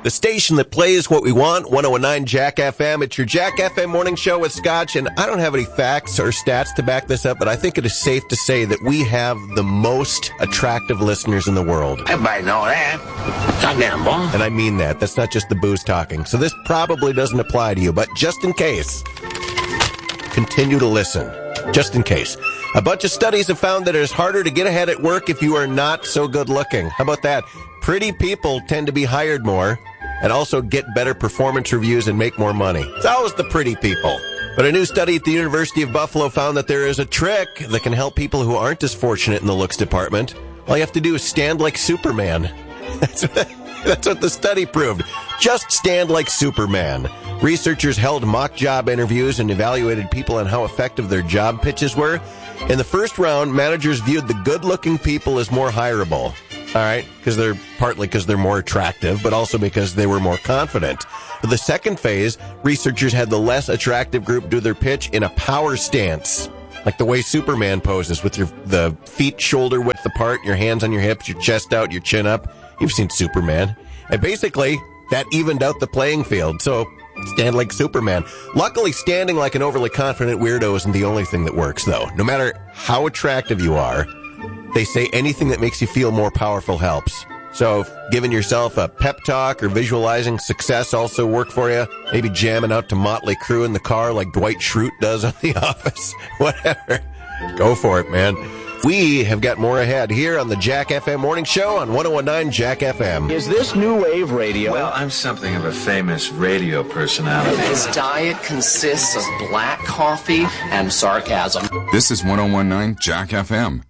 The station that plays what we want, 101.9 Jack FM. It's your Jack FM morning show with Scotch, and I don't have any facts or stats to back this up, but I think it is safe to say that we have the most attractive listeners in the world. Everybody know that. Goddamn, boy. And I mean that. That's not just the booze talking. So this probably doesn't apply to you, but just in case, continue to listen. Just in case. A bunch of studies have found that it is harder to get ahead at work if you are not so good looking. How about that? Pretty people tend to be hired more and also get better performance reviews and make more money. It's always the pretty people. But a new study at the University of Buffalo found that there is a trick that can help people who aren't as fortunate in the looks department. All you have to do is stand like Superman. That's what the study proved. Just stand like Superman. Researchers held mock job interviews and evaluated people on how effective their job pitches were. In the first round, managers viewed the good-looking people as more hireable. All right, partly because they're more attractive, but also because they were more confident. For the second phase, researchers had the less attractive group do their pitch in a power stance, like the way Superman poses with the feet shoulder width apart, your hands on your hips, your chest out, your chin up. You've seen Superman. And basically, that evened out the playing field. So stand like Superman. Luckily, standing like an overly confident weirdo isn't the only thing that works, though. No matter how attractive you are, they say anything that makes you feel more powerful helps. So if giving yourself a pep talk or visualizing success also work for you, maybe jamming out to Motley Crue in the car like Dwight Schrute does on The Office, whatever. Go for it, man. We have got more ahead here on the Jack FM Morning Show on 101.9 Jack FM. Is this new wave radio? Well, I'm something of a famous radio personality. His diet consists of black coffee and sarcasm. This is 101.9 Jack FM.